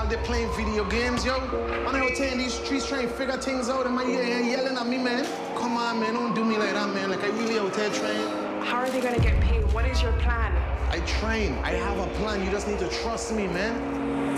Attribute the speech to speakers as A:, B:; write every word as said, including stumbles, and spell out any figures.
A: out there playing video games, yo. I'm out here in these streets trying to figure things out, and my ear here yelling at me, man. Come on, man, don't do me like that, man. Like, I really out here trying.
B: How are they gonna get paid? What is your plan?
A: I train. I have a plan. You just need to trust me, man.